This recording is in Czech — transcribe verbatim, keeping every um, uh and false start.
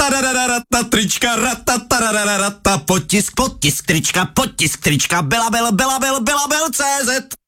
ratataradadadata, trička, ratataradadata, potisk, potisk, trička, potisk, trička, Bela Bel, Bela Bel, Bela Bel, C Z.